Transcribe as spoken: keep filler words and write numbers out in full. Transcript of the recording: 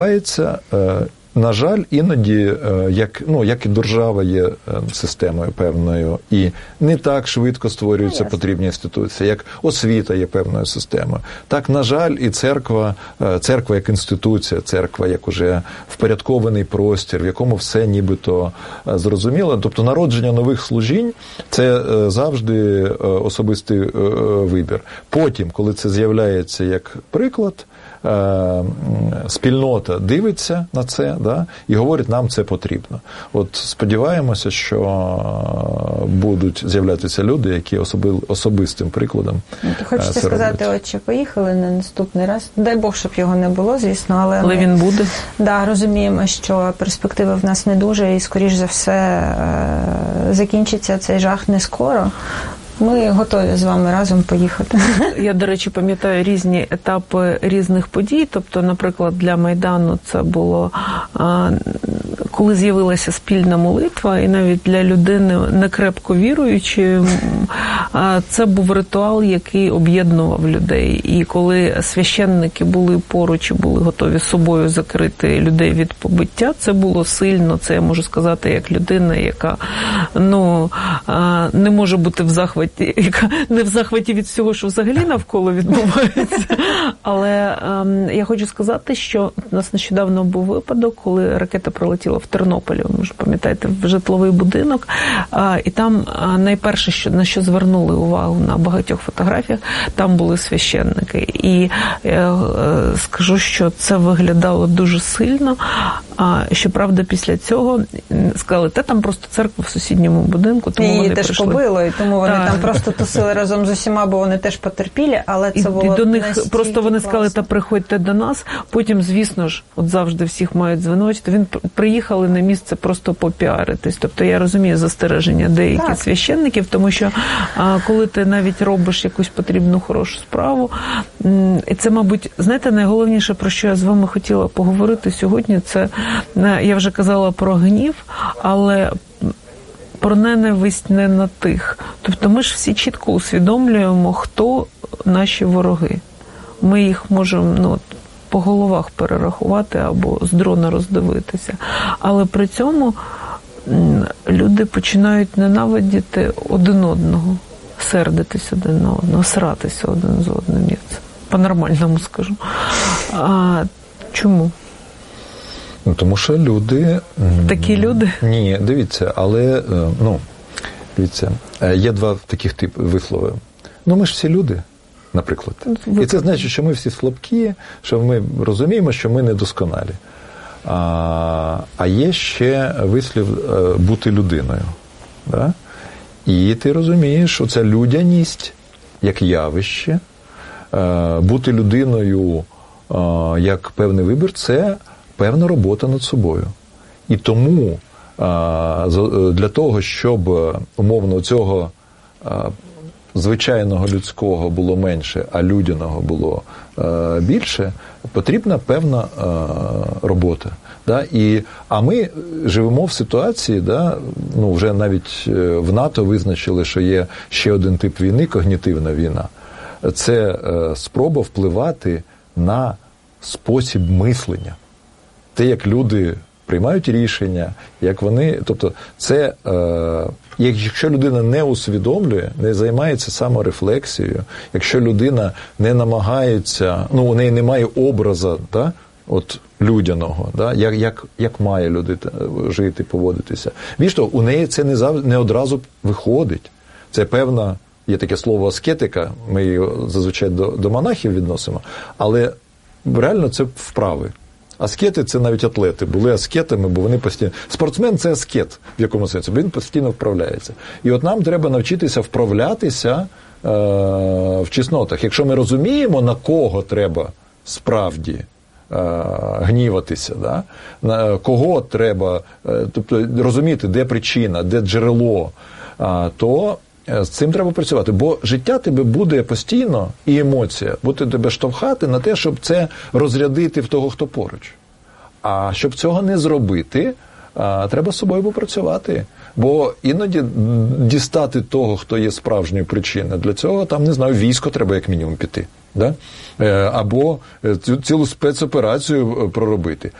На жаль, іноді, як, ну, як і держава є системою певною, і не так швидко створюються потрібні інституції, як освіта є певною системою. Так, на жаль, і церква, церква як інституція, церква як уже впорядкований простір, в якому все нібито зрозуміло. Тобто народження нових служінь – це завжди особистий вибір. Потім, коли це з'являється як приклад, спільнота дивиться на це, да, і говорить, нам це потрібно. От сподіваємося, що будуть з'являтися люди, які особи, особистим прикладом то хочеться сказати, отче, поїхали на наступний раз. Дай Бог, щоб його не було, звісно, але... Але він буде. Да, розуміємо, що перспективи в нас не дуже, і, скоріш за все, закінчиться цей жах не скоро. Ми готові з вами разом поїхати. Я, до речі, пам'ятаю різні етапи різних подій. Тобто, наприклад, для Майдану це було, коли з'явилася спільна молитва, і навіть для людини некрепко віруючої, це був ритуал, який об'єднував людей. І коли священники були поруч і були готові з собою закрити людей від побиття, це було сильно. Це я можу сказати як людина, яка ну, не може бути в захваті, яка не в захваті від всього, що взагалі навколо відбувається. Але ем, я хочу сказати, що у нас нещодавно був випадок, коли ракета прилетіла в Тернополі, ви ж пам'ятаєте, в житловий будинок, а, і там а, найперше, що, на що звернули увагу на багатьох фотографіях, там були священники. І я е, скажу, що це виглядало дуже сильно. А, щоправда, після цього сказали, та там просто церква в сусідньому будинку, тому і вони теж прийшли. побило, і тому вони так. там просто тусили разом з усіма, бо вони теж потерпілі, але це було і до них просто вони класно. сказали, та приходьте до нас. Потім, звісно ж, от завжди всіх мають звинувачити. Він приїхали на місце просто попіаритись. Тобто я розумію застереження деяких так. священників, тому що а, коли ти навіть робиш якусь потрібну хорошу справу, і це, мабуть, знаєте, найголовніше, про що я з вами хотіла поговорити сьогодні, це, я вже казала про гнів, але про ненависть не на тих. Тобто ми ж всі чітко усвідомлюємо, хто наші вороги. Ми їх можемо ну, по головах перерахувати або з дрона роздивитися. Але при цьому люди починають ненавидіти один одного, сердитись один на одного, сратися один з одним. Я це по-нормальному скажу. А чому? Ну, тому що люди... Такі люди? Ні, дивіться, але, ну, дивіться, є два таких типу вислови. Ну, ми ж всі люди, наприклад. І це значить, що ми всі слабкі, що ми розуміємо, що ми недосконалі. А, а є ще вислів бути людиною. Да? І ти розумієш, оця людяність, як явище, бути людиною як певний вибір, це певна робота над собою. І тому для того, щоб умовно цього звичайного людського було менше, а людяного було більше, потрібна певна робота. Да? І, а ми живемо в ситуації, да, ну, вже навіть в НАТО визначили, що є ще один тип війни – когнітивна війна. Це спроба впливати на спосіб мислення. Те, як люди приймають рішення, як вони, тобто це, е, якщо людина не усвідомлює, не займається саморефлексією, якщо людина не намагається, ну, у неї немає образу, да, от людяного, да, як, як, як має люди жити, поводитися. Більш того, у неї це не, зав... не одразу виходить. Це певна, є таке слово аскетика, ми його зазвичай до, до монахів відносимо, але реально це вправи. Аскети – це навіть атлети, були аскетами, бо вони постійно... Спортсмен – це аскет, в якому сенсі, бо він постійно вправляється. І от нам треба навчитися вправлятися е- в чеснотах. Якщо ми розуміємо, на кого треба справді е- гніватися, да? На кого треба, е- тобто розуміти, де причина, де джерело, е- то з цим треба працювати, бо життя тебе буде постійно, і емоція, буде тебе штовхати на те, щоб це розрядити в того, хто поруч. А щоб цього не зробити, а треба з собою попрацювати. Бо іноді дістати того, хто є справжньою причиною, для цього, там, не знаю, військо треба як мінімум піти. Да? Або цю цілу спецоперацію проробити.